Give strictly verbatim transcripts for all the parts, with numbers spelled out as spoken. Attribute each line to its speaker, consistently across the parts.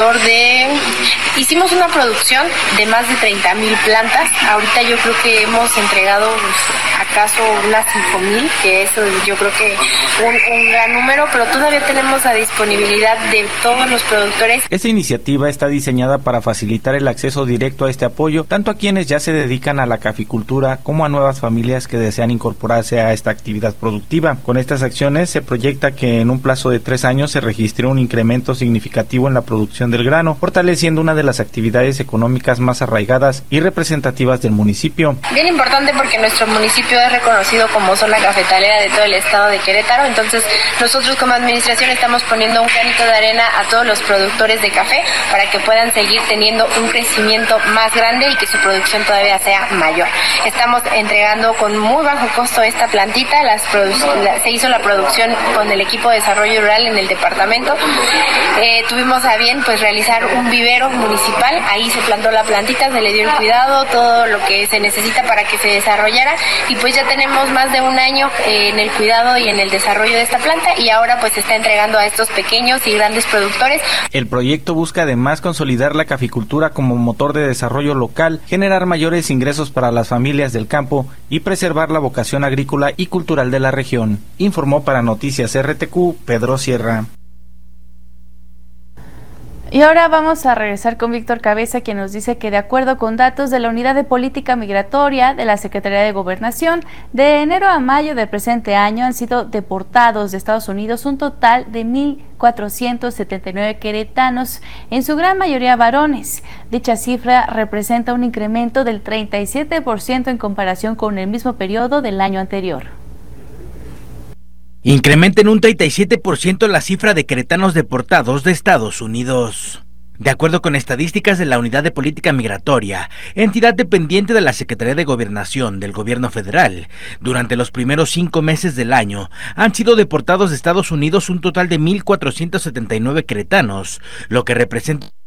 Speaker 1: alrededor de... Hicimos una producción de más de treinta mil plantas. Ahorita yo creo que hemos entregado pues, acaso unas cinco mil, que eso yo creo que un, un gran número, pero todavía tenemos la disponibilidad de todos los productores.
Speaker 2: Esta iniciativa está diseñada para facilitar el acceso directo a este apoyo, tanto a quienes ya se dedican a la caficultura como a nuevas familias que desean incorporarse a esta actividad productiva. Con estas acciones se proyecta que en un plazo de tres años se registre un incremento significativo en la producción del grano, fortaleciendo una de las actividades económicas más arraigadas y representativas del municipio.
Speaker 1: Bien importante porque nuestro municipio es reconocido como zona cafetalera de todo el estado de Querétaro, entonces nosotros como administración estamos poniendo un granito de arena a todos los productores de café para que puedan seguir teniendo un crecimiento más grande y que su producción todavía sea mayor. Estamos entregando con muy bajo costo esta plantita, las produ- la, se hizo la producción con el equipo de desarrollo rural en el departamento. Eh, tuvimos a bien pues realizar un vivero municipal, ahí se plantó la plantita, se le dio el cuidado, todo lo que se necesita para que se desarrollara y pues ya tenemos más de un año eh, en el cuidado y en el desarrollo de esta planta y ahora pues se está entregando a estos pequeños y grandes productores.
Speaker 2: El proyecto busca además consolidar la caficultura como motor de desarrollo local, generar mayores ingresos para las familias del campo y preservar la vocación agrícola y cultural de la región, informó para Noticias R T Q Pedro Sierra.
Speaker 3: Y ahora vamos a regresar con Víctor Cabeza, quien nos dice que de acuerdo con datos de la Unidad de Política Migratoria de la Secretaría de Gobernación, de enero a mayo del presente año han sido deportados de Estados Unidos un total de mil cuatrocientos setenta y nueve queretanos, en su gran mayoría varones. Dicha cifra representa un incremento del treinta y siete por ciento en comparación con el mismo periodo del año anterior.
Speaker 4: Incrementa en un treinta y siete por ciento la cifra de queretanos deportados de Estados Unidos. De acuerdo con estadísticas de la Unidad de Política Migratoria, entidad dependiente de la Secretaría de Gobernación del Gobierno Federal, durante los primeros cinco meses del año han sido deportados de Estados Unidos un total de mil cuatrocientos setenta y nueve queretanos, lo que representa el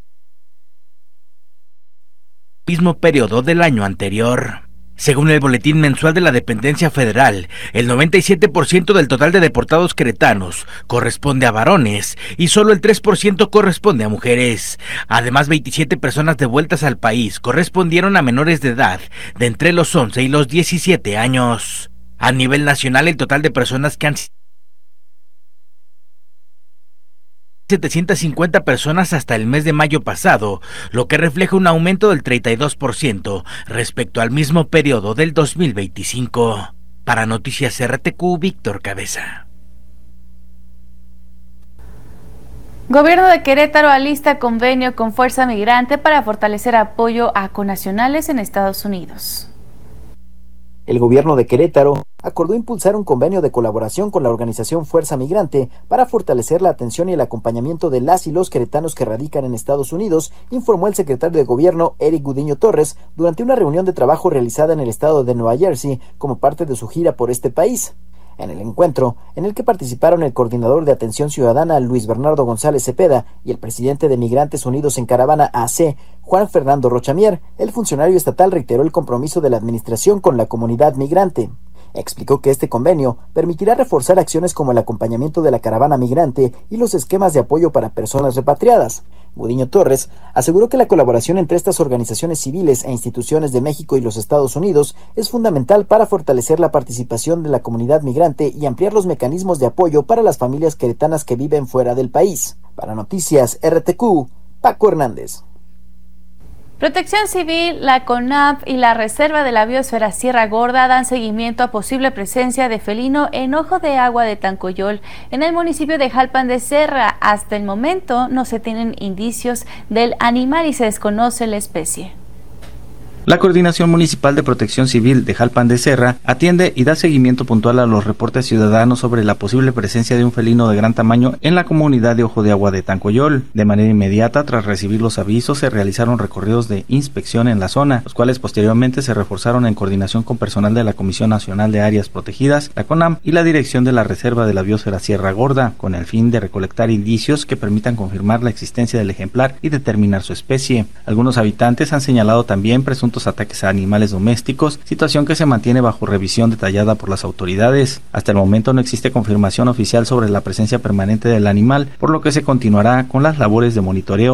Speaker 4: mismo periodo del año anterior. Según el boletín mensual de la dependencia federal, el noventa y siete por ciento del total de deportados queretanos corresponde a varones y solo el tres por ciento corresponde a mujeres. Además, veintisiete personas devueltas al país correspondieron a menores de edad de entre los once y los diecisiete años. A nivel nacional, el total de personas que han sido setecientas cincuenta personas hasta el mes de mayo pasado, lo que refleja un aumento del treinta y dos por ciento respecto al mismo periodo del dos mil veinticinco. Para Noticias R T Q, Víctor Cabeza.
Speaker 3: Gobierno de Querétaro alista convenio con Fuerza Migrante para fortalecer apoyo a connacionales en Estados Unidos.
Speaker 5: El gobierno de Querétaro acordó impulsar un convenio de colaboración con la organización Fuerza Migrante para fortalecer la atención y el acompañamiento de las y los queretanos que radican en Estados Unidos, informó el secretario de Gobierno, Eric Gudiño Torres, durante una reunión de trabajo realizada en el estado de Nueva Jersey como parte de su gira por este país. En el encuentro, en el que participaron el coordinador de Atención Ciudadana, Luis Bernardo González Cepeda, y el presidente de Migrantes Unidos en Caravana A C, Juan Fernando Rochamier, el funcionario estatal reiteró el compromiso de la administración con la comunidad migrante. Explicó que este convenio permitirá reforzar acciones como el acompañamiento de la caravana migrante y los esquemas de apoyo para personas repatriadas. Gudiño Torres aseguró que la colaboración entre estas organizaciones civiles e instituciones de México y los Estados Unidos es fundamental para fortalecer la participación de la comunidad migrante y ampliar los mecanismos de apoyo para las familias queretanas que viven fuera del país. Para Noticias R T Q, Paco Hernández.
Speaker 3: Protección Civil, la CONAF y la Reserva de la Biosfera Sierra Gorda dan seguimiento a posible presencia de felino en Ojo de Agua de Tancoyol, en el municipio de Jalpan de Serra. Hasta el momento no se tienen indicios del animal y se desconoce la especie.
Speaker 2: La Coordinación Municipal de Protección Civil de Jalpan de Serra atiende y da seguimiento puntual a los reportes ciudadanos sobre la posible presencia de un felino de gran tamaño en la comunidad de Ojo de Agua de Tancoyol. De manera inmediata, tras recibir los avisos, se realizaron recorridos de inspección en la zona, los cuales posteriormente se reforzaron en coordinación con personal de la Comisión Nacional de Áreas Protegidas, la CONAM, y la Dirección de la Reserva de la Biosfera Sierra Gorda, con el fin de recolectar indicios que permitan confirmar la existencia del ejemplar y determinar su especie. Algunos habitantes han señalado también presuntos ataques a animales domésticos, situación que se mantiene bajo revisión detallada por las autoridades. Hasta el momento no existe confirmación oficial sobre la presencia permanente del animal, por lo que se continuará con las labores de monitoreo